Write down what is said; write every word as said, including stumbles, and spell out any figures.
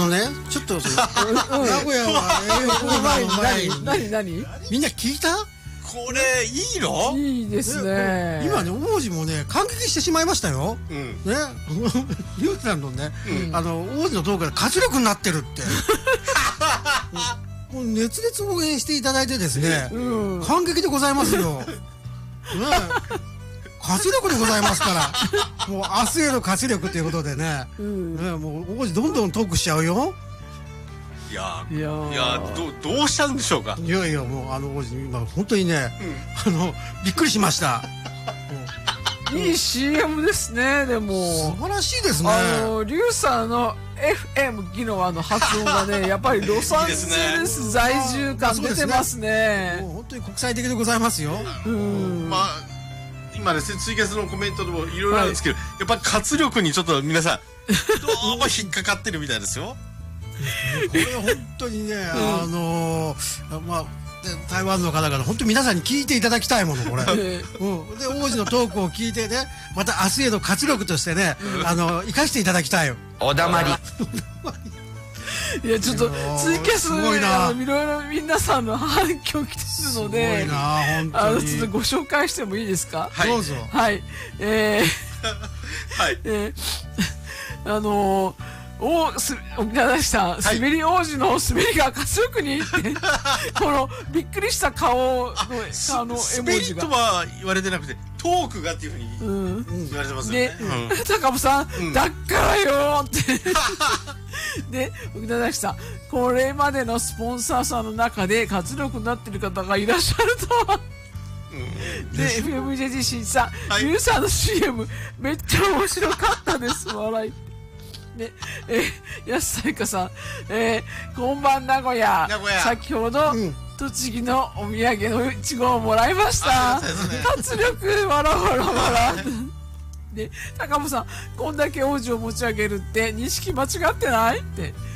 のね、ちょっと名古屋は栄養コーナーの前に何何みんな聞いた？ これいいの？ いいですね。 今ね、王子もね感激してしまいましたよ。ね、リュウさんのね、あの王子の動画で活力になってるって。もう熱烈応援していただいてですね、感激でございますよ。ね、活力でございますから、もう明日への活力ということでね、ね、もう王子どんどんトークしちゃうよ。 いやいやいや、どどうしたんでしょうか。 いやいや、もうあの王子今本当にね、あのびっくりしました。 いい シーエム ですね。でも素晴らしいですね。 あのリュウさんの エフエム ギノワの発音がね、やっぱりロサンゼルス在住感出てますね。 もう本当に国際的でございますよ。 まあ今ですね、ツイキャスのコメントでもいろいろあるんですけど、やっぱり活力にちょっと皆さんどうも引っかかってるみたいですよ。 これ本当にね、あのまあ台湾の方々本当に皆さんに聞いていただきたいものこれ。うん。で王子のトークを聞いてね、また明日への活力としてね、あの生かしていただきたいよ。 おだまり。 いやちょっとツイキャスいろいろ皆さんの反響来てるので、あのちょっとご紹介してもいいですか。 どうぞ。 はい。えー、はい。 えー、あのー。おす沖縄さん、滑り王子の滑りが活力にってこのびっくりした顔のあの絵文字が滑りとは言われてなくてトークがっていうふうに言われてますよね。 で高本さん、だっからよってで沖縄さん、これまでのスポンサーさんの中で活力になっている方がいらっしゃるとは。で エフエムジェージー 新さん、リュウさんの シーエム めっちゃ面白かったです、笑い。で、えー、安さゆかさん、えー、こんばん名古屋。 名古屋。 先ほど、うん、栃木のお土産のいちごをもらいました。ね、活力、わらわらわら。で、高本さん、こんだけ王子を持ち上げるって認識間違ってないって。